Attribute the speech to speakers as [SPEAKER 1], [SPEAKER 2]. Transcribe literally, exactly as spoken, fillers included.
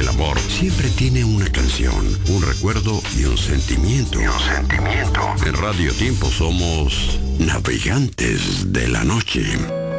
[SPEAKER 1] amor siempre tiene una canción, un recuerdo y un sentimiento. Y un sentimiento. En Radio Tiempo somos navegantes de la noche.